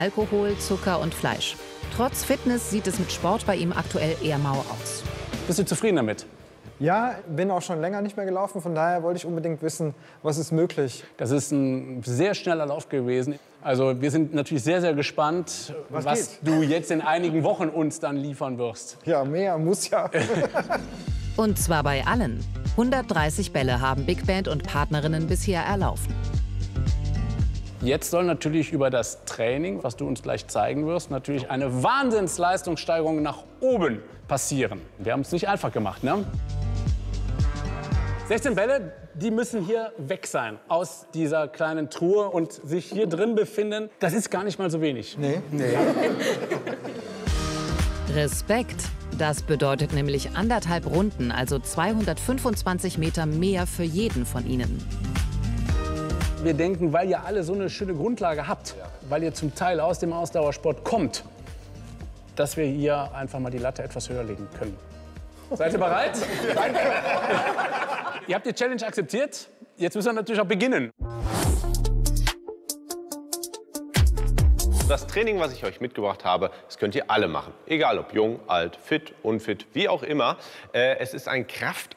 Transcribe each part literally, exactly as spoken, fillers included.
Alkohol, Zucker und Fleisch. Trotz Fitness sieht es mit Sport bei ihm aktuell eher mau aus. Bist du zufrieden damit? Ja, bin auch schon länger nicht mehr gelaufen, von daher wollte ich unbedingt wissen, was ist möglich. Das ist ein sehr schneller Lauf gewesen. Also wir sind natürlich sehr, sehr gespannt, was, was du jetzt in einigen Wochen uns dann liefern wirst. Ja, mehr muss ja. Und zwar bei allen. hundertdreißig Bälle haben Big Band und Partnerinnen bisher erlaufen. Jetzt soll natürlich über das Training, was du uns gleich zeigen wirst, natürlich eine Wahnsinnsleistungssteigerung nach oben passieren. Wir haben es nicht einfach gemacht, ne? sechzehn Bälle, die müssen hier weg sein aus dieser kleinen Truhe und sich hier drin befinden. Das ist gar nicht mal so wenig. Nee. Nee. Respekt. Das bedeutet nämlich anderthalb Runden, also zweihundertfünfundzwanzig Meter mehr für jeden von ihnen. Wir denken, weil ihr alle so eine schöne Grundlage habt, weil ihr zum Teil aus dem Ausdauersport kommt, dass wir hier einfach mal die Latte etwas höher legen können. Seid ihr bereit? Danke. Ihr habt die Challenge akzeptiert. Jetzt müssen wir natürlich auch beginnen. Das Training, was ich euch mitgebracht habe, das könnt ihr alle machen. Egal ob jung, alt, fit, unfit, wie auch immer. Äh, es ist ein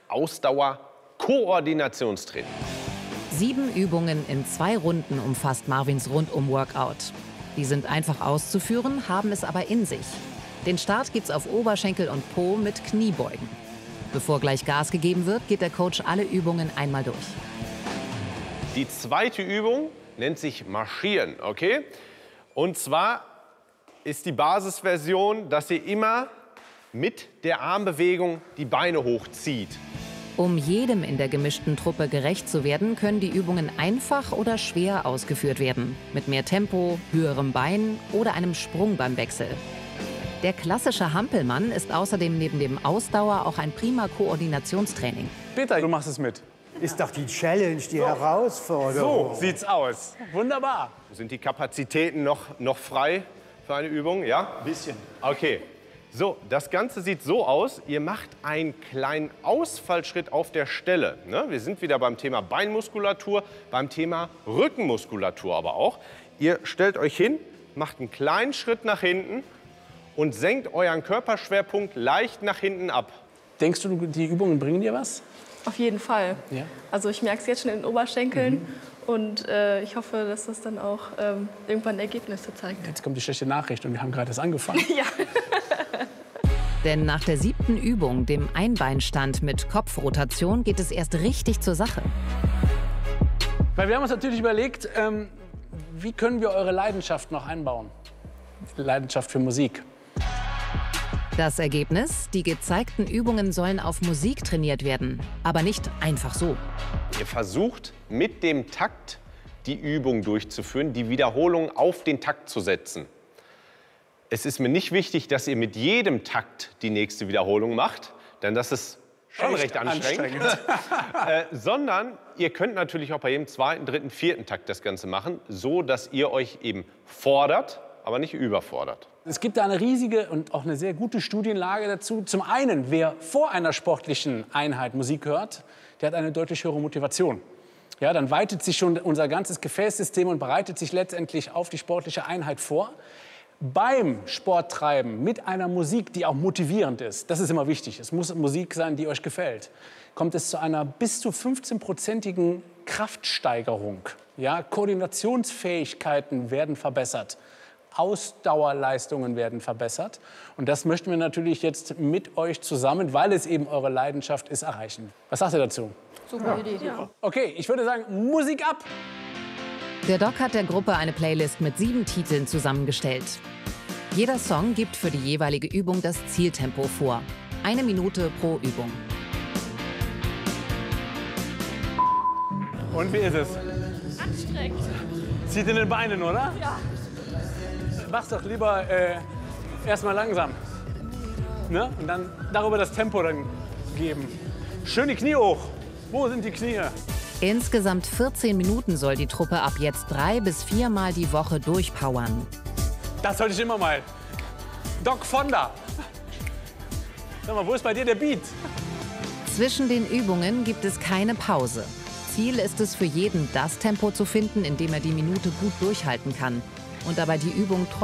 Kraft-Ausdauer-Koordinationstraining. Sieben Übungen in zwei Runden umfasst Marvins Rundum-Workout. Die sind einfach auszuführen, haben es aber in sich. Den Start gibt's auf Oberschenkel und Po mit Kniebeugen. Bevor gleich Gas gegeben wird, geht der Coach alle Übungen einmal durch. Die zweite Übung nennt sich Marschieren, okay? Und zwar ist die Basisversion, dass ihr immer mit der Armbewegung die Beine hochzieht. Um jedem in der gemischten Truppe gerecht zu werden, können die Übungen einfach oder schwer ausgeführt werden. Mit mehr Tempo, höherem Bein oder einem Sprung beim Wechsel. Der klassische Hampelmann ist außerdem neben dem Ausdauer auch ein prima Koordinationstraining. Peter, du machst es mit. Ist doch die Challenge, die so. Herausforderung. So sieht's aus. Wunderbar. Sind die Kapazitäten noch, noch frei für eine Übung? Ja? Ein bisschen. Okay. So, das Ganze sieht so aus, ihr macht einen kleinen Ausfallschritt auf der Stelle. Ne? Wir sind wieder beim Thema Beinmuskulatur, beim Thema Rückenmuskulatur aber auch. Ihr stellt euch hin, macht einen kleinen Schritt nach hinten und senkt euren Körperschwerpunkt leicht nach hinten ab. Denkst du, die Übungen bringen dir was? Auf jeden Fall. Ja. Also ich merke es jetzt schon in den Oberschenkeln. Mhm. Und äh, ich hoffe, dass das dann auch ähm, irgendwann Ergebnisse zeigt. Jetzt kommt die schlechte Nachricht und wir haben gerade erst angefangen. Ja. Denn nach der siebten Übung, dem Einbeinstand mit Kopfrotation, geht es erst richtig zur Sache. Weil wir haben uns natürlich überlegt, ähm, wie können wir eure Leidenschaft noch einbauen? Leidenschaft für Musik. Das Ergebnis? Die gezeigten Übungen sollen auf Musik trainiert werden, aber nicht einfach so. Ihr versucht mit dem Takt die Übung durchzuführen, die Wiederholung auf den Takt zu setzen. Es ist mir nicht wichtig, dass ihr mit jedem Takt die nächste Wiederholung macht, denn das ist schon Echt recht anstrengend. anstrengend. äh, sondern ihr könnt natürlich auch bei jedem zweiten, dritten, vierten Takt das Ganze machen, so dass ihr euch eben fordert, aber nicht überfordert. Es gibt da eine riesige und auch eine sehr gute Studienlage dazu. Zum einen, wer vor einer sportlichen Einheit Musik hört, der hat eine deutlich höhere Motivation. Ja, dann weitet sich schon unser ganzes Gefäßsystem und bereitet sich letztendlich auf die sportliche Einheit vor. Beim Sporttreiben mit einer Musik, die auch motivierend ist, das ist immer wichtig, es muss Musik sein, die euch gefällt, kommt es zu einer bis zu fünfzehnprozentigen Kraftsteigerung. Ja, Koordinationsfähigkeiten werden verbessert. Ausdauerleistungen werden verbessert. Und das möchten wir natürlich jetzt mit euch zusammen, weil es eben eure Leidenschaft ist, erreichen. Was sagt ihr dazu? Super Idee. Ja. Okay, ich würde sagen, Musik ab! Der Doc hat der Gruppe eine Playlist mit sieben Titeln zusammengestellt. Jeder Song gibt für die jeweilige Übung das Zieltempo vor. Eine Minute pro Übung. Und wie ist es? Anstrengend. Zieht in den Beinen, oder? Ja. Mach's doch lieber äh, erstmal langsam. Ne? Und dann darüber das Tempo dann geben. Schön die Knie hoch. Wo sind die Knie? Insgesamt vierzehn Minuten soll die Truppe ab jetzt drei bis viermal die Woche durchpowern. Das sollte ich immer mal. Doc Fonda. Sag mal, wo ist bei dir der Beat? Zwischen den Übungen gibt es keine Pause. Ziel ist es für jeden, das Tempo zu finden, in dem er die Minute gut durchhalten kann. und dabei die Übung